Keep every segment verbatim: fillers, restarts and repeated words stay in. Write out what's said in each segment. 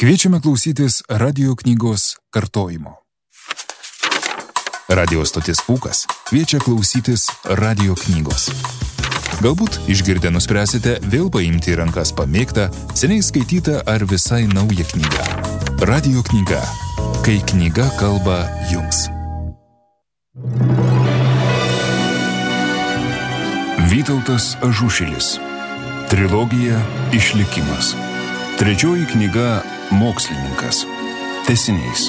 Kviečiame klausytis radio knygos kartojimo. Radio stotis Pūkas kviečia klausytis radio knygos. Galbūt išgirdę nuspręsite vėl paimti į rankas pamėgtą, seniai skaitytą ar visai naują knygą. Radio knyga. Kai knyga kalba jums. Vytautas Ažušilis. Trilogija Išlikimas. Trečioji knyga Mokslininkas. Tęsinys.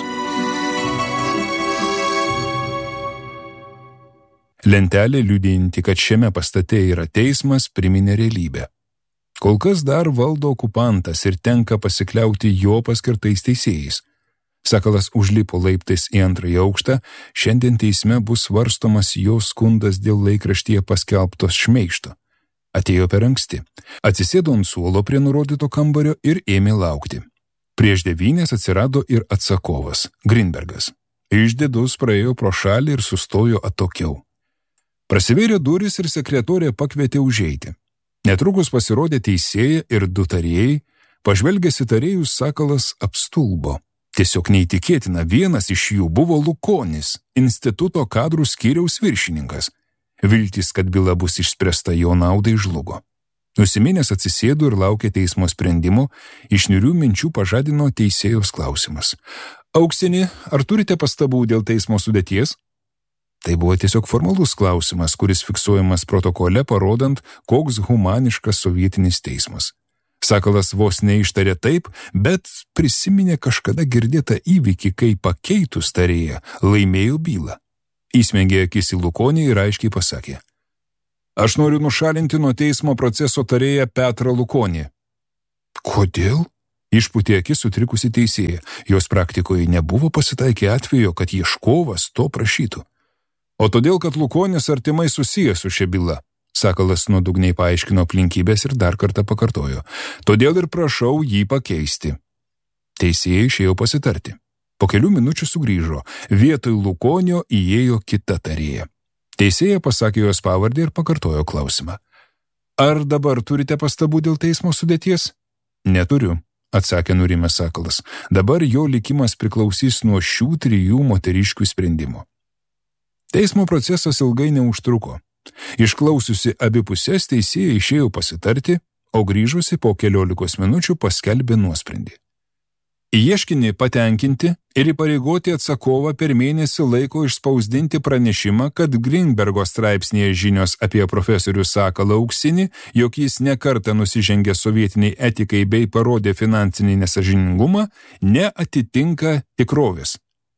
Lentelė liudijanti, kad šiame pastate yra teismas, priminė realybę. Kol kas dar valdo okupantas ir tenka pasikliauti jo paskirtais teisėjais. Sakalas užlipo laiptais į antrąjį aukštą, šiandien teisme bus svarstomas jo skundas dėl laikraštyje paskelbtos šmeižto. Atėjo per anksti. Atsisėdo ant suolo prie nurodyto kambario ir ėmė laukti. Prieš devynės atsirado ir atsakovas, Grinbergas. Išdidus praėjo pro šalį ir sustojo atokiau. Prasivėrė durys ir sekretorė pakvietė užeiti. Netrukus pasirodė teisėja ir du tarėjai, pažvelgęs į tarėjus Sakalas apstulbo. Tiesiog neįtikėtina, vienas iš jų buvo Lukonis, instituto kadrų skyriaus viršininkas. Viltis, kad byla bus išspręsta jo naudai, žlugo. Nusiminęs atsisėdo ir laukė teismo sprendimo, iš niūrių minčių pažadino teisėjos klausimas. Auksini, ar turite pastabų dėl teismo sudėties? Tai buvo tiesiog formalus klausimas, kuris fiksuojamas protokole, parodant, koks humaniškas sovietinis teismas. Sakalas vos neištarė taip, bet prisiminė kažkada girdėtą įvykį, kai pakeitus tarėją laimėjo bylą. Įsmengė akis į Lukonį ir aiškiai pasakė: Aš noriu nušalinti nuo teismo proceso tarėją Petrą Lukonį. Kodėl? Išpūtė akis sutrikusi teisėja. Jos praktikoje nebuvo pasitaikę atvejo, kad ieškovas to prašytų. O todėl, kad Lukonis artimai susijęs su šia byla. Sakalas nuodugniai paaiškino aplinkybės ir dar kartą pakartojo. Todėl ir prašau jį pakeisti. Teisėja išėjo pasitarti. Po kelių minučių sugrįžo. Vietoj Lukonio įėjo kita tarėja. Teisėja pasakė jos pavardę ir pakartojo klausimą. Ar dabar turite pastabų dėl teismo sudėties? Neturiu, atsakė nurimęs Sakalas. Dabar jo likimas priklausys nuo šių trijų moteriškių sprendimų. Teismo procesas ilgai neužtruko. Išklausiusi abi pusės, teisėja išėjo pasitarti, o grįžusi po keliolikos minučių paskelbė nuosprendį. Ieškinį patenkinti ir įpareigoti atsakovą per mėnesį laiko išspausdinti pranešimą, kad Grinbergo straipsnėje žinios apie profesorių Sakalą Auksinį, jog jis nekartą nusižengė sovietiniai etikai bei parodė finansinį nesąžiningumą, neatitinka tikrovės.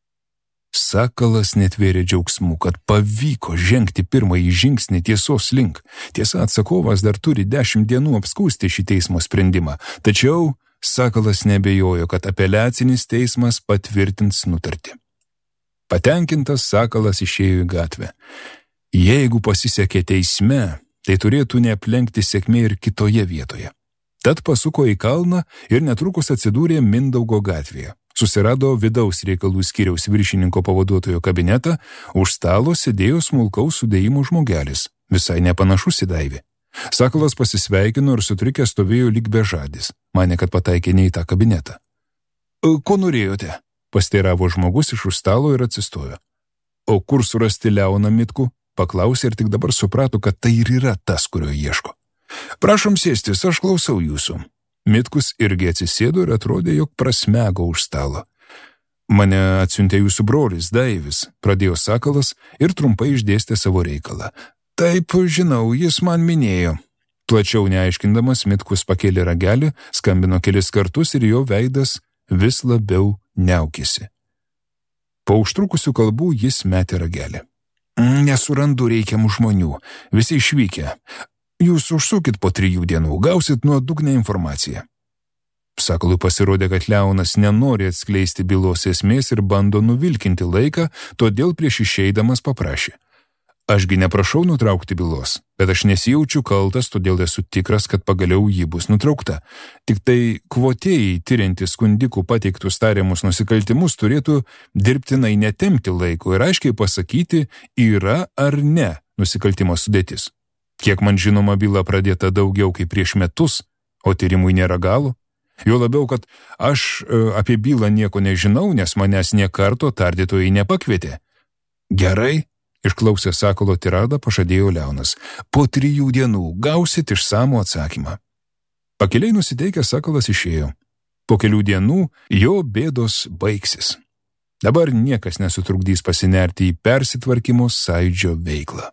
Sakalas netvėrė džiaugsmų, kad pavyko žengti pirmąjį žingsnį tiesos link. Tiesa, atsakovas dar turi dešimt dienų apskųsti šį teismo sprendimą, tačiau Sakalas nebejojo, kad apeliacinis teismas patvirtins nutartį. Patenkintas, Sakalas išėjo į gatvę. Jeigu pasisekė teisme, tai turėtų neaplenkti sėkmė ir kitoje vietoje. Tad pasuko į kalną ir netrukus atsidūrė Mindaugo gatvėje. Susirado vidaus reikalų skyriaus viršininko pavaduotojo kabinetą, už stalo sėdėjo smulkaus sudėjimo žmogelis, visai nepanašus į Daivį. Sakalas pasisveikino ir sutrikęs stovėjo lyg bežadis, manė, kad pataikė ne į tą kabinetą. Ko norėjote? Pasteiravo žmogus iš už stalo ir atsistojo. O kur surasti Leoną Mitkų? Paklausė ir tik dabar suprato, kad tai ir yra tas, kurio ieško. Prašom sėstis, aš klausau jūsų. Mitkus irgi atsisėdo ir atrodė, jog prasmego už stalo. Mane atsiuntė jūsų brolis Daivis, pradėjo Sakalas ir trumpai išdėstė savo reikalą. Taip, žinau, jis man minėjo. Plačiau neaiškindamas, Mitkus pakėlė ragelį, skambino kelis kartus ir jo veidas vis labiau niaukėsi. Po užtrukusių kalbų jis metė ragelį. Nesurandu reikiamų žmonių, visi išvykę. Jūs užsukit po trijų dienų, gausit nuodugnę informaciją. Sakalui pasirodė, kad Leonas nenori atskleisti bylos esmės ir bando nuvilkinti laiką, todėl prieš išeidamas paprašė. Ašgi neprašau nutraukti bylos, bet aš nesijaučiu kaltas, todėl esu tikras, kad pagaliau ji bus nutraukta. Tik tai kvotėjai, tyriantys skundikų pateiktus tariamus nusikaltimus, turėtų dirbtinai netempti laiko ir aiškiai pasakyti, yra ar ne nusikaltimo sudėtis. Kiek man žinoma, byla pradėta daugiau kaip prieš metus, o tyrimui nėra galo. Jo labiau, kad aš e, apie bylą nieko nežinau, nes manęs nė karto tardytojai nepakvietė. Gerai, išklausęs Sakalo tiradą, pažadėjo Leonas. Po trijų dienų gausit išsamų atsakymą. Pakiliai nusiteikęs Sakalas išėjo. Po kelių dienų jo bėdos baigsis. Dabar niekas nesutrukdys pasinerti į persitvarkymo sąjūdžio veiklą.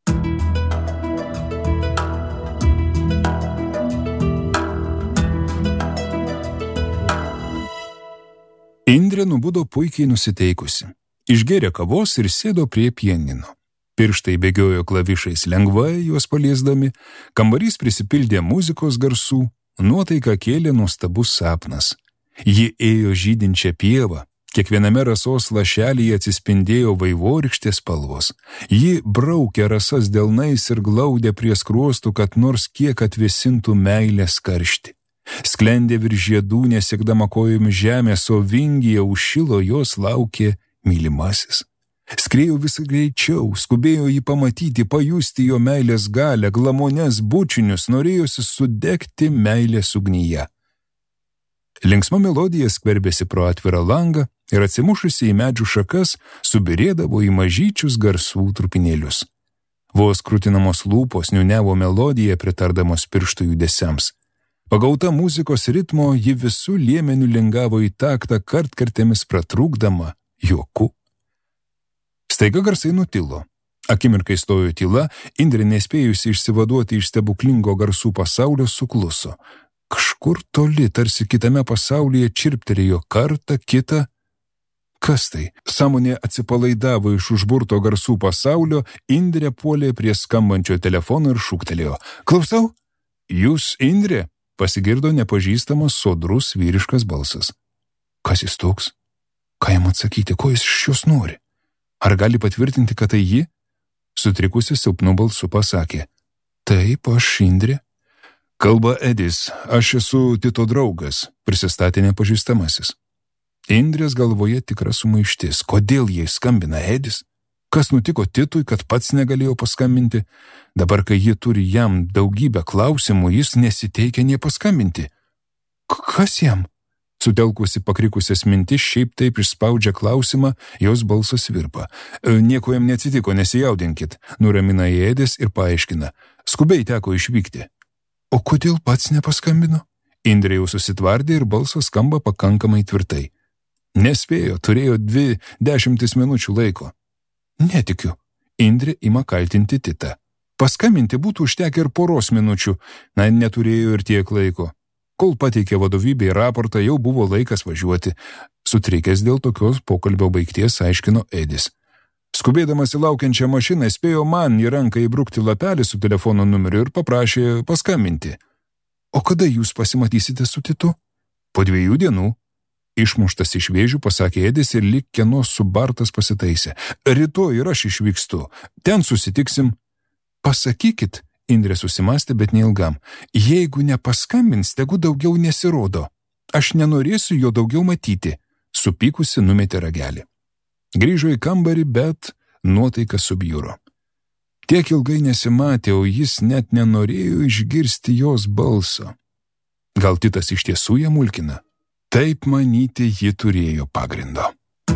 Indrė nubudo puikiai nusiteikusi. Išgėrė kavos ir sėdo prie pianino. Pirštai bėgiojo klavišais lengvai, juos paliesdami, kambarys prisipildė muzikos garsų, nuotaiką kėlė nuostabus sapnas. Ji ėjo žydinčią pievą, kiekviename rasos lašelyje atsispindėjo vaivorykštės spalvos. Ji braukė rasas delnais ir glaudė prie skruostų, kad nors kiek atvėsintų meilės karštį. Sklendė virš žiedų, nesiekdama kojomis žemės, o vingyje užšilo jos laukė mylimasis. Skrėjo vis greičiau, skubėjo jį pamatyti, pajusti jo meilės galę, glamones, bučinius, norėjosi sudegti meilės ugnyje. Linksma melodija skverbėsi pro atvirą langą ir atsimušusi į medžių šakas subirėdavo į mažyčius garsų trupinėlius. Vos krūtinamos lūpos niūniavo melodiją pritardamos pirštų judesiams. Pagauta muzikos ritmo ji visų liemenių lingavo į taktą, kartkartėmis pratrūkdama juoku. Staiga garsai nutilo. Akimirkai stojo tyla, Indrė nespėjusi išsivaduoti iš stebuklingo garsų pasaulio sukluso. Kažkur toli, tarsi kitame pasaulyje čirptelėjo kartą, kitą. Kas tai? Sąmonė atsipalaidavo iš užburto garsų pasaulio, Indrė puolė prie skambančio telefono ir šūktelėjo. Klausau? Jūs Indrė? Pasigirdo nepažįstamas sodrus vyriškas balsas. Kas jis toks? Ką jam atsakyti, ko jis iš jos nori? Ar gali patvirtinti, kad tai ji? Sutrikusi silpnu balsu pasakė. Taip, aš Indrė. Kalba Edis, aš esu Tito draugas, prisistatė nepažįstamasis. Indrės galvoje tikra sumaištis. Kodėl jai skambina Edis? Kas nutiko Titui, kad pats negalėjo paskambinti? Dabar, kai ji turi jam daugybę klausimų, jis nesiteikia nie paskambinti. Kas jam? Sutelkusi pakrikusias mintis, šiaip taip išspaudžia klausimą, jos balsas virpa. Nieko jam neatsitiko, nesijaudinkit, nuramina Edis ir paaiškina. Skubiai teko išvykti. O kodėl pats nepaskambino? Indrė jau susitvardė ir balsas skamba pakankamai tvirtai. Nespėjo, turėjo dvi dešimtis minučių laiko. Netikiu. Indrė ima kaltinti Titą. Paskambinti būtų užtekę ir poros minučių, na, neturėjo ir tiek laiko. Kol pateikė vadovybei raportą, jau buvo laikas važiuoti. Sutrikęs dėl tokios pokalbio baigties aiškino Edis. Skubėdamas į laukiančią mašiną, spėjo man į ranką įbrukti lapelį su telefono numeriu ir paprašė paskambinti. O kada jūs pasimatysite su Titu? Po dviejų dienų. Išmuštas iš vėžių, pasakė Edis ir lyg kieno subartas pasitaisė. Rytoj ir aš išvykstu. Ten susitiksim. Pasakykit, Indrė susimastė, bet neilgam. Jeigu nepaskambins, tegu daugiau nesirodo. Aš nenorėsiu jo daugiau matyti. Supykusi numetė ragelį. Grįžo į kambarį, bet nuotaika subjuro. Tiek ilgai nesimatė, o jis net nenorėjo išgirsti jos balso. Gal Titas iš tiesų ją mulkina? Taip manyti ji turėjo pagrindo.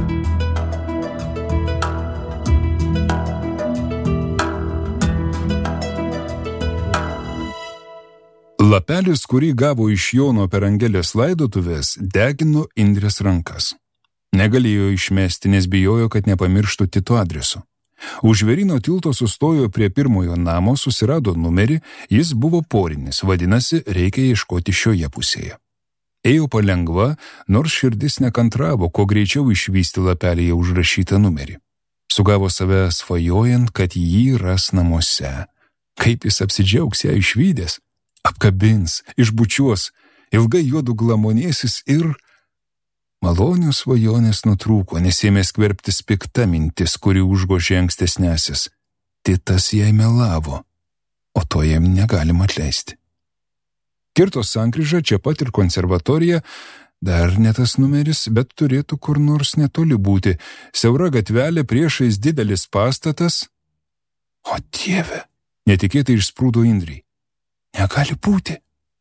Lapelis, kurį gavo iš Jono per Angelės laidotuvės, degino Indrės rankas. Negalėjo išmesti, nes bijojo, kad nepamirštų Tito adreso. Už Žvėryno tilto sustojo prie pirmojo namo, susirado numerį, jis buvo porinis, vadinasi, reikia ieškoti šioje pusėje. Ėjo palengva, nors širdis nekantravo, kuo greičiau išvysti lapelėje užrašytą numerį. Sugavo save svajojant, kad jį ras namuose. Kaip jis apsidžiaugs ją išvydęs, apkabins, išbučiuos, ilgai juodu glamonėsis ir... Malonios svajonės nutrūko, nes ėmė skverbtis pikta mintis, kuri užgožė ankstesnėsis. Titas jai melavo, o to jam negalima atleisti. Kirto sankryža, čia pat ir konservatorija, dar ne tas numeris, bet turėtų kur nors netoli būti. Siaura gatvelė, priešais didelis pastatas. O Dieve, netikėtai išsprūdo Indrei. Negali būti.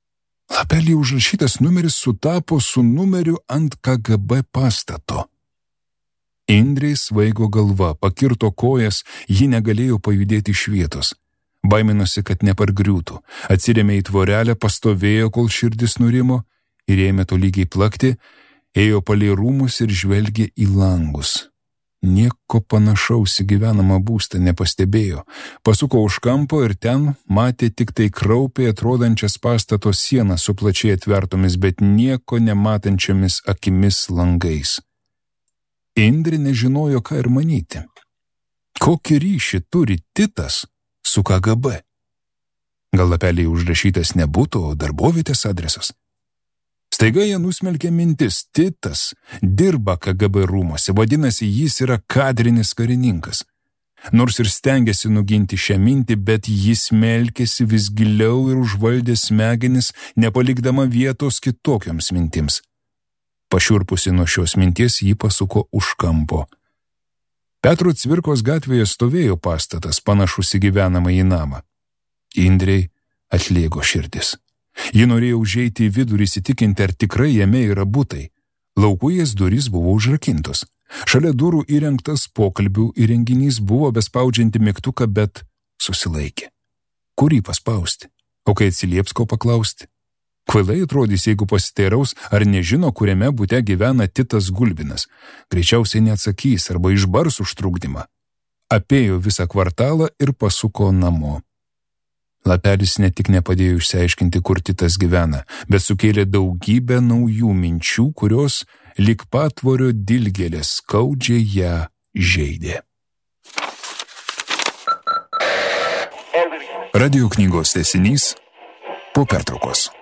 Lapelį užrašytas numeris sutapo su numeriu ant K G B pastato. Indrei svaigo galva, pakirto kojas, ji negalėjo pajudėti iš vietos. Baiminosi, kad nepargriūtų, atsirėmė į tvorelę, pastovėjo, kol širdis nurimo ir ėmė tolygiai plakti, ėjo palei rūmus ir žvelgė į langus. Nieko panašaus į gyvenamą būstą nepastebėjo. Pasuko už kampo ir ten matė tik tai kraupiai atrodančias pastato sienas su plačiai atvertomis, bet nieko nematančiamis akimis langais. Indrė nežinojo, ką ir manyti. Kokį ryšį turi Titas su K G B? Gal lapelėje užrašytas nebūtų, o darbovietės adresas? Staiga jie nusmelkė mintis, Titas dirba K G B rūmose, vadinasi, jis yra kadrinis karininkas. Nors ir stengiasi nuginti šią mintį, bet jis melkėsi vis giliau ir užvaldė smegenis, nepalikdama vietos kitokioms mintims. Pašiurpusi nuo šios minties, jį pasuko už kampo. Petro Cvirkos gatvėje stovėjo pastatas, panašus į gyvenamąjį namą. Indrei atlėgo širdis. Ji norėjo užeiti į vidų ir įsitikinti, ar tikrai jame yra butai. Laukujės durys buvo užrakintos. Šalia durų įrengtas pokalbių įrenginys, buvo bespaudžianti mygtuką, bet susilaikė. Kur jį paspausti? O kai atsilieps, ko paklausti? Kvailai atrodys, jeigu pasiteiraus, ar nežino, kuriame bute gyvena Titas Gulbinas. Greičiausiai neatsakys arba išbars už trukdymą. Apėjo visą kvartalą ir pasuko namo. Lapelis ne tik nepadėjo išsiaiškinti, kur Titas gyvena, bet sukėlė daugybę naujų minčių, kurios lyg patvorio dilgėlės skaudžiai ją žeidė. Radio knygos tęsinys po pertraukos.